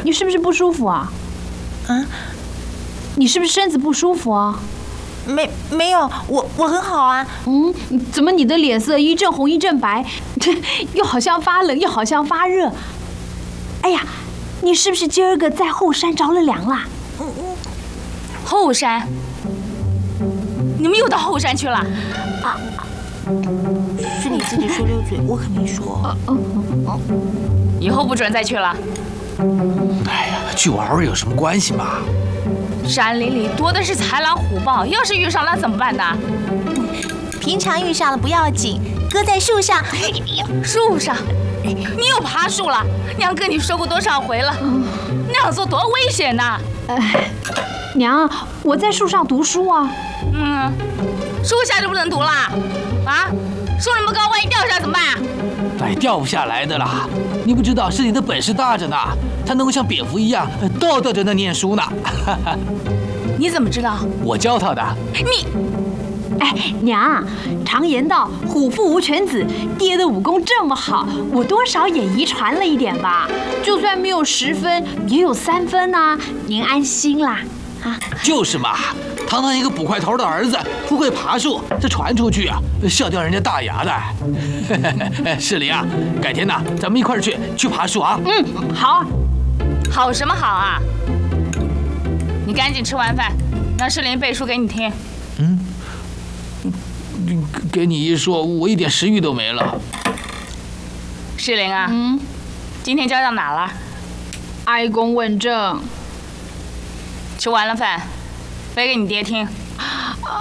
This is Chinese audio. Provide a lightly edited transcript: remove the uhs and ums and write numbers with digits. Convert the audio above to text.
你是不是不舒服啊？ 啊？ 你是不是身子不舒服啊？ 没有，我很好啊。 怎么你的脸色一阵红一阵白，又好像发冷又好像发热？哎呀，你是不是今儿个在后山着了凉啦？ 后山？你们又到后山去了？啊！ 是你自己说溜嘴，我可没说。 以后不准再去了。 哎呀，去玩玩有什么关系嘛？ 山林里多的是豺狼虎豹，要是遇上了怎么办呢？ 平常遇上了不要紧，搁在树上。 树上？你又爬树了？娘跟你说过多少回了？那样做多危险呐！ 娘，我在树上读书啊。 树下就不能读啦？啊？树那么高，万一掉下来怎么办啊？ 哎，掉不下来的啦！你不知道是你的本事大着呢，他能够像蝙蝠一样倒着那念书呢。 你怎么知道？ 我教他的。 你， 哎，娘，常言道虎父无犬子，爹的武功这么好，我多少也遗传了一点吧。就算没有10分，也有3分呐。您安心啦。啊， 就是嘛，堂堂一个捕快头的儿子，不会爬树，这传出去啊，笑掉人家大牙的。世林啊，改天呐，咱们一块儿去爬树啊。 好啊。 好什么好啊？你赶紧吃完饭，让世林背书给你听。 给你一说，我一点食欲都没了。 世林啊，今天教到哪了？ 哀公问政。 吃完了饭，背给你爹听。